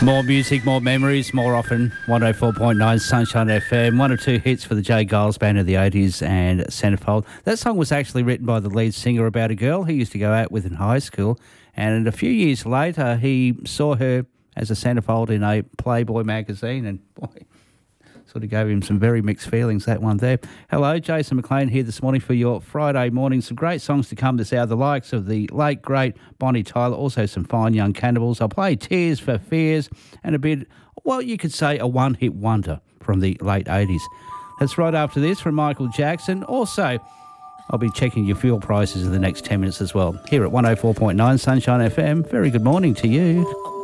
More music, more memories, more often. 104.9 Sunshine FM. One or two hits for the Jay Giles Band of the 80s and Centerfold. That song was actually written by the lead singer about a girl he used to go out with in high school. And a few years later, he saw her as a centerfold in a Playboy magazine. And boy, sort of gave him some very mixed feelings, that one there. Hello, Jason McLean here this morning for your Friday morning. Some great songs to come this hour, the likes of the late, great Bonnie Tyler, also some fine young cannibals. I'll play Tears for Fears and a bit, well, you could say a one-hit wonder from the late 80s. That's right after this from Michael Jackson. Also, I'll be checking your fuel prices in the next 10 minutes as well. Here at 104.9 Sunshine FM, very good morning to you.